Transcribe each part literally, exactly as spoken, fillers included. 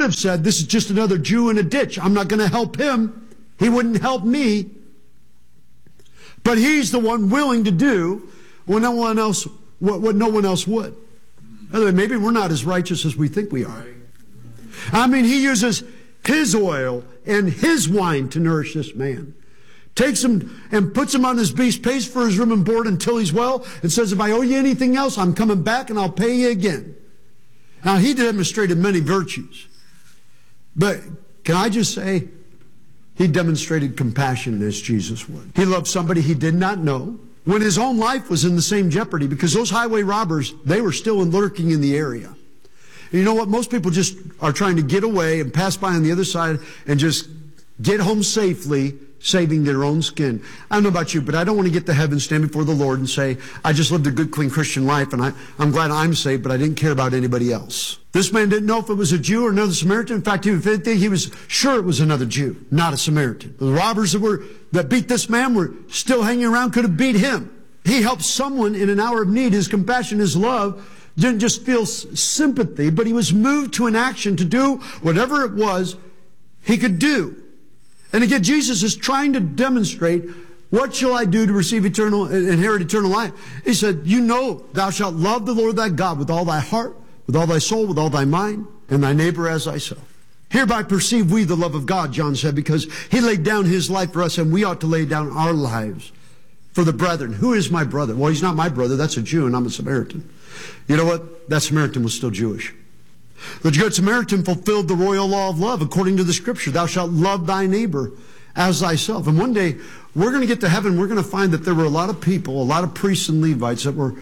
have said, this is just another Jew in a ditch. I'm not going to help him. He wouldn't help me. But he's the one willing to do what no one else, what, what no one else would. By the way, maybe we're not as righteous as we think we are. I mean, he uses his oil and his wine to nourish this man. Takes him and puts him on his beast, pays for his room and board until he's well, and says, if I owe you anything else, I'm coming back and I'll pay you again. Now, he demonstrated many virtues. But can I just say, he demonstrated compassion as Jesus would. He loved somebody he did not know when his own life was in the same jeopardy, because those highway robbers, they were still lurking in the area. And you know what? Most people just are trying to get away and pass by on the other side and just get home safely, saving their own skin. I don't know about you, but I don't want to get to heaven, stand before the Lord and say, I just lived a good, clean Christian life, and I, I'm glad I'm saved, but I didn't care about anybody else. This man didn't know if it was a Jew or another Samaritan. In fact, he, he was sure it was another Jew, not a Samaritan. The robbers that were that beat this man were still hanging around, could have beat him. He helped someone in an hour of need. His compassion, his love, didn't just feel sympathy, but he was moved to an action to do whatever it was he could do. And again, Jesus is trying to demonstrate, what shall I do to receive eternal, inherit eternal life? He said, you know, thou shalt love the Lord thy God with all thy heart, with all thy soul, with all thy mind, and thy neighbor as thyself. Hereby perceive we the love of God, John said, because he laid down his life for us, and we ought to lay down our lives for the brethren. Who is my brother? Well, he's not my brother. That's a Jew, and I'm a Samaritan. You know what? That Samaritan was still Jewish. The Good Samaritan fulfilled the royal law of love according to the Scripture. Thou shalt love thy neighbor as thyself. And one day, we're going to get to heaven. We're going to find that there were a lot of people, a lot of priests and Levites that were,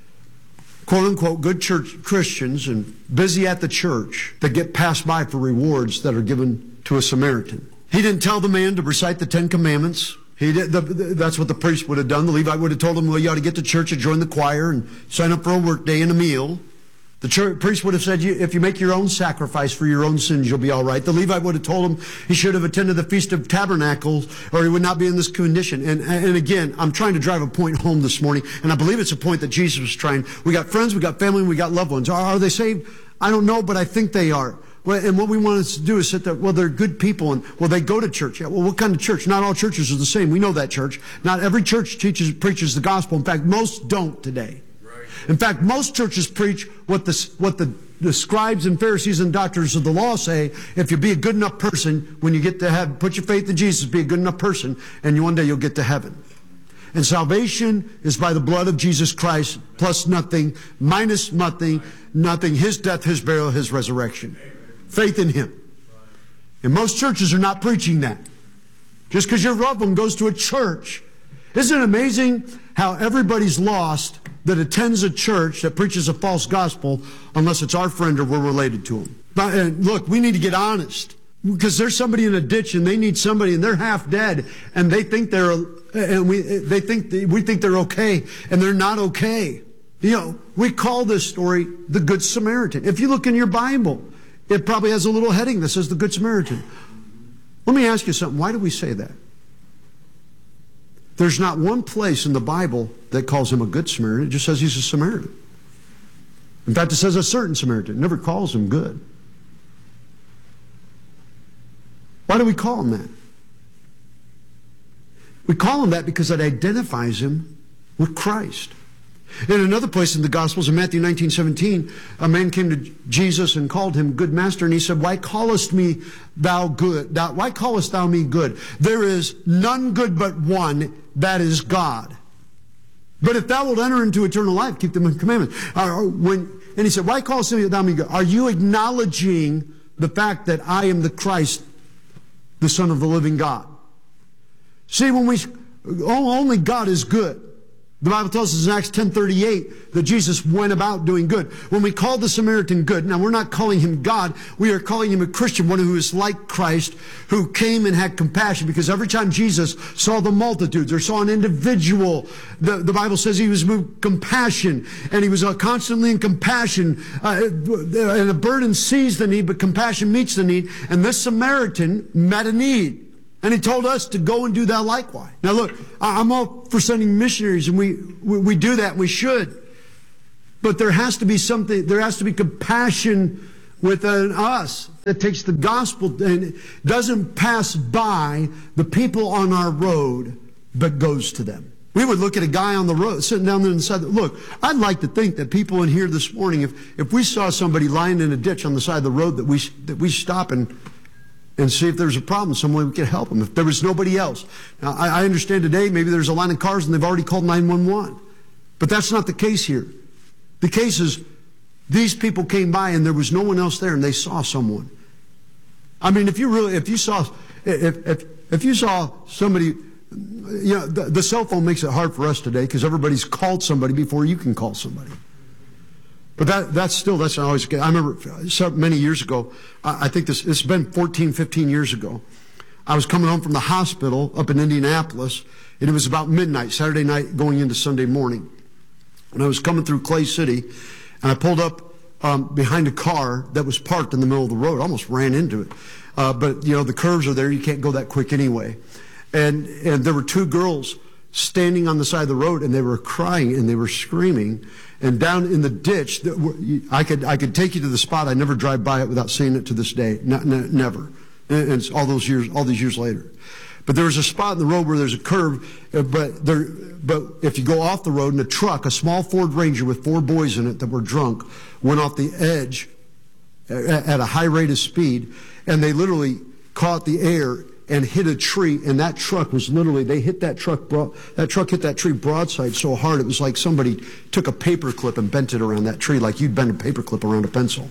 quote unquote, good church Christians and busy at the church that get passed by for rewards that are given to a Samaritan. He didn't tell the man to recite the Ten Commandments. He did, the, the, that's what the priest would have done. The Levite would have told him, well, you ought to get to church and join the choir and sign up for a work day and a meal. The church, priest would have said, if you make your own sacrifice for your own sins, you'll be all right. The Levite would have told him he should have attended the Feast of Tabernacles, or he would not be in this condition. And, and again, I'm trying to drive a point home this morning, and I believe it's a point that Jesus was trying. We got friends, we got family, and we got loved ones. Are, are they saved? I don't know, but I think they are. Well, and what we want us to do is sit there, well, they're good people, and, well, they go to church. Yeah, well, what kind of church? Not all churches are the same. We know that, church. Not every church teaches, preaches the gospel. In fact, most don't today. In fact, most churches preach what the, what the, the scribes and Pharisees and doctors of the law say. If you be a good enough person, when you get to heaven, put your faith in Jesus, be a good enough person, and one day you'll get to heaven. And salvation is by the blood of Jesus Christ, plus nothing, minus nothing, nothing, his death, his burial, his resurrection. Faith in him. And most churches are not preaching that. Just because your loved one goes to a church. Isn't it amazing how everybody's lost that attends a church that preaches a false gospel unless it's our friend or we're related to him? But, and look, we need to get honest, because there's somebody in a ditch and they need somebody and they're half dead and they think they're and we they think they, we think they're okay and they're not okay. You know, we call this story the Good Samaritan. If you look in your Bible, it probably has a little heading that says the Good Samaritan. Let me ask you something. Why do we say that? There's not one place in the Bible that calls him a good Samaritan. It just says he's a Samaritan. In fact, it says a certain Samaritan. It never calls him good. Why do we call him that? We call him that because it identifies him with Christ. In another place in the Gospels, in Matthew nineteen seventeen, a man came to Jesus and called him good master, and he said, why callest me thou good? Thou, why callest thou me good? There is none good but one, that is God. But if thou wilt enter into eternal life, keep the commandments. Uh, when, and he said, why callest thou me good? Are you acknowledging the fact that I am the Christ, the Son of the living God? See, when we, only God is good. The Bible tells us in Acts ten thirty-eight that Jesus went about doing good. When we call the Samaritan good, now we're not calling him God, we are calling him a Christian, one who is like Christ, who came and had compassion, because every time Jesus saw the multitudes or saw an individual, the, the Bible says he was moved with compassion, and he was uh, constantly in compassion, uh, and a burden sees the need, but compassion meets the need, and this Samaritan met a need. And he told us to go and do that likewise. Now look, I'm all for sending missionaries, and we, we, we do that, we should. But there has to be something, there has to be compassion within us that takes the gospel and doesn't pass by the people on our road, but goes to them. We would look at a guy on the road, sitting down there on the side. Look, I'd like to think that people in here this morning, if, if we saw somebody lying in a ditch on the side of the road, that we, that we stop and, and see if there's a problem, some way we could help them, if there was nobody else. Now, I, I understand today maybe there's a line of cars and they've already called nine one one. But that's not the case here. The case is these people came by and there was no one else there and they saw someone. I mean, if you really, if you saw, if, if, if you saw somebody, you know, the, the cell phone makes it hard for us today because everybody's called somebody before you can call somebody. But that, that's still, that's not always good. I remember so many years ago, I, I think this, it's been fourteen, fifteen years ago. I was coming home from the hospital up in Indianapolis, and it was about midnight, Saturday night going into Sunday morning. And I was coming through Clay City, and I pulled up um, behind a car that was parked in the middle of the road. I almost ran into it. Uh, but, you know, the curves are there. You can't go that quick anyway. And, and there were two girls standing on the side of the road, and they were crying, and they were screaming. And down in the ditch, I could, I could take you to the spot. I never drive by it without seeing it to this day. No, no, never. And it's all those years, all these years later. But there was a spot in the road where there's a curve, but there, but if you go off the road, and a truck, a small Ford Ranger with four boys in it that were drunk, went off the edge at a high rate of speed, and they literally caught the air and hit a tree, and that truck was literally, they hit that truck, that truck hit that tree broadside so hard, it was like somebody took a paper clip and bent it around that tree, like you'd bend a paper clip around a pencil.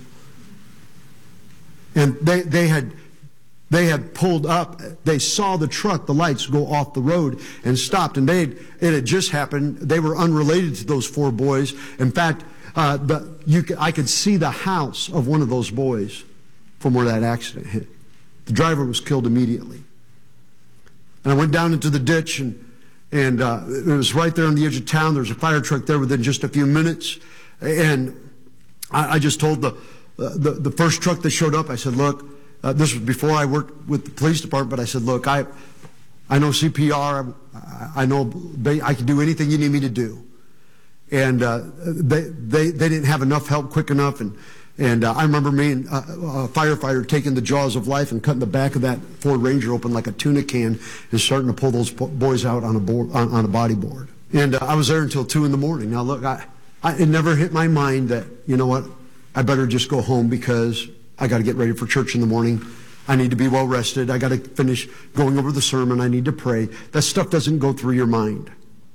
And they, they had, They had pulled up. They saw the truck, the lights go off the road and stopped. And they had, it had just happened. They were unrelated to those four boys. In fact, uh, the, you, I could see the house of one of those boys from where that accident hit. The driver was killed immediately. And I went down into the ditch, and, and uh, it was right there on the edge of town. There was a fire truck there within just a few minutes. And I, I just told the, the, the first truck that showed up, I said, look, Uh, this was before I worked with the police department, but I said, look, I, I know C P R. I, I know I can do anything you need me to do. And uh, they, they, they didn't have enough help quick enough. And, and uh, I remember me and uh, a firefighter taking the jaws of life and cutting the back of that Ford Ranger open like a tuna can and starting to pull those boys out on a, board, on, on a body board. And uh, I was there until two in the morning. Now, look, I, I, it never hit my mind that, you know what, I better just go home because I got to get ready for church in the morning. I need to be well rested. I got to finish going over the sermon. I need to pray. That stuff doesn't go through your mind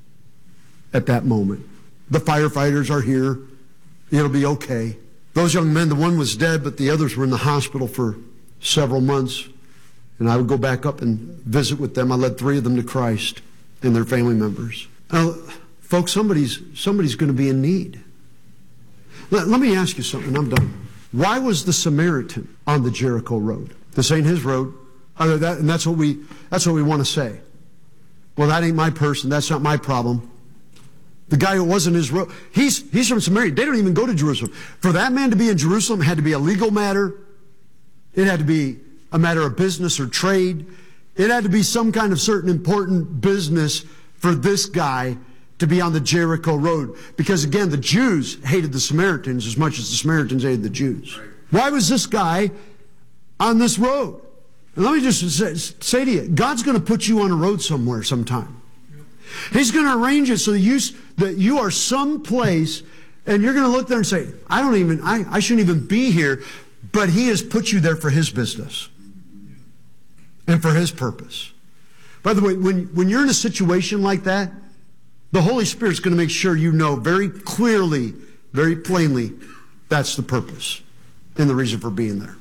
at that moment. The firefighters are here. It'll be okay. Those young men, the one was dead, but the others were in the hospital for several months. And I would go back up and visit with them. I led three of them to Christ and their family members. Now, folks, somebody's, somebody's going to be in need. Let, let me ask you something. I'm done. Why was the Samaritan on the Jericho road? This ain't his road. Uh, that, and that's what we, that's what we want to say. Well, that ain't my person. That's not my problem. The guy who wasn't his road, he's, he's from Samaria. They don't even go to Jerusalem. For that man to be in Jerusalem, it had to be a legal matter. It had to be a matter of business or trade. It had to be some kind of certain important business for this guy to be on the Jericho road. Because again, the Jews hated the Samaritans as much as the Samaritans hated the Jews. Right. Why was this guy on this road? And let me just say, say to you, God's going to put you on a road somewhere sometime. Yep. He's going to arrange it so that you, that you are someplace, and you're going to look there and say, I don't even, I, I shouldn't even be here, but He has put you there for His business and for His purpose. By the way, when, when you're in a situation like that, the Holy Spirit's going to make sure you know very clearly, very plainly, that's the purpose and the reason for being there.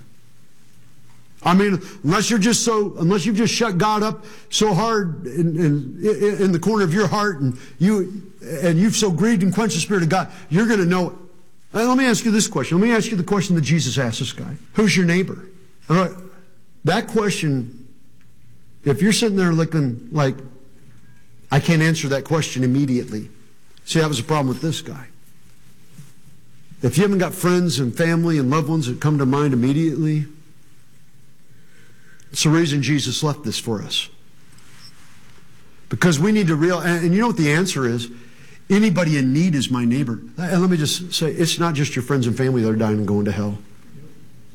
I mean, unless you're just so, unless you've just shut God up so hard in, in, in the corner of your heart, and you and you've so grieved and quenched the Spirit of God, you're going to know it. Now, let me ask you this question. Let me ask you the question that Jesus asked this guy: who's your neighbor? All right, that question. If you're sitting there looking like, I can't answer that question immediately. See, that was the problem with this guy. If you haven't got friends and family and loved ones that come to mind immediately, it's the reason Jesus left this for us. Because we need to realize, and you know what the answer is? Anybody in need is my neighbor. And let me just say, it's not just your friends and family that are dying and going to hell.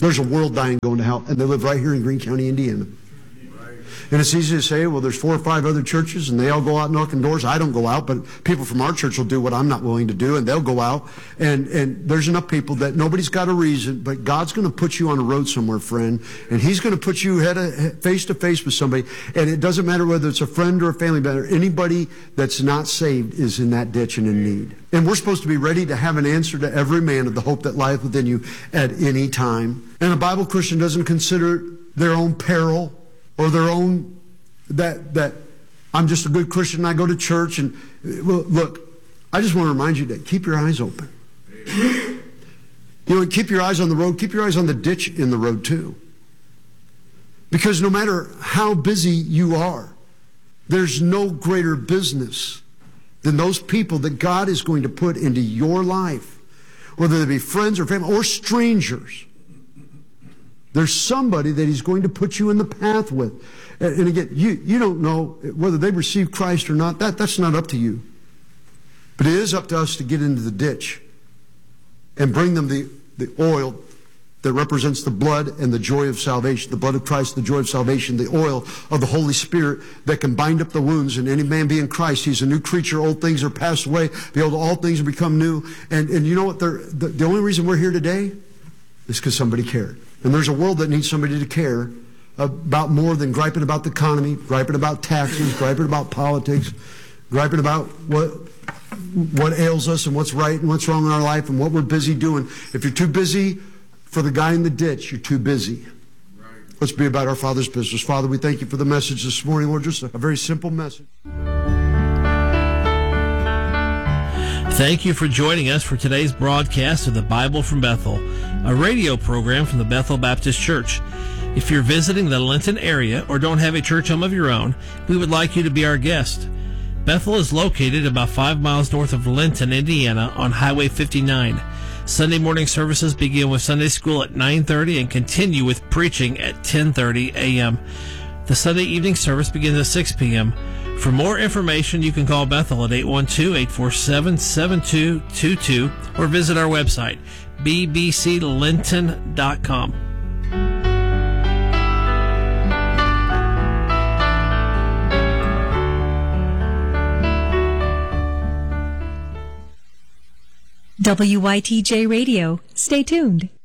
There's a world dying going to hell, and they live right here in Greene County, Indiana. And it's easy to say, well, there's four or five other churches, and they all go out knocking doors. I don't go out, but people from our church will do what I'm not willing to do, and they'll go out. And, and there's enough people that nobody's got a reason, but God's going to put you on a road somewhere, friend, and He's going to put you head to, face to face with somebody. And it doesn't matter whether it's a friend or a family member. Anybody that's not saved is in that ditch and in need. And we're supposed to be ready to have an answer to every man of the hope that lieth within you at any time. And a Bible Christian doesn't consider their own peril or their own, that that I'm just a good Christian and I go to church. And well, look, I just want to remind you that keep your eyes open. You know, keep your eyes on the road. Keep your eyes on the ditch in the road too. Because no matter how busy you are, there's no greater business than those people that God is going to put into your life, whether they be friends or family or strangers. There's somebody that He's going to put you in the path with. And, and again, you, you don't know whether they receive Christ or not. That, that's not up to you. But it is up to us to get into the ditch and bring them the, the oil that represents the blood and the joy of salvation. The blood of Christ, the joy of salvation, the oil of the Holy Spirit that can bind up the wounds. And any man be in Christ, he's a new creature. Old things are passed away. Behold, all things have become new. And, and you know what? The, the only reason we're here today is because somebody cared. And there's a world that needs somebody to care about more than griping about the economy, griping about taxes, griping about politics, griping about what what ails us and what's right and what's wrong in our life and what we're busy doing. If you're too busy for the guy in the ditch, you're too busy. Right. Let's be about our Father's business. Father, we thank you for the message this morning, Lord, just a very simple message. Thank you for joining us for today's broadcast of the Bible from Bethel, a radio program from the Bethel Baptist Church. If you're visiting the Linton area or don't have a church home of your own, we would like you to be our guest. Bethel is located about five miles north of Linton, Indiana, on Highway fifty-nine. Sunday morning services begin with Sunday school at nine thirty and continue with preaching at ten thirty a.m. The Sunday evening service begins at six p.m. For more information, you can call Bethel at eight one two, eight four seven, seven two two two or visit our website, b b c linton dot com. W Y T J Radio. Stay tuned.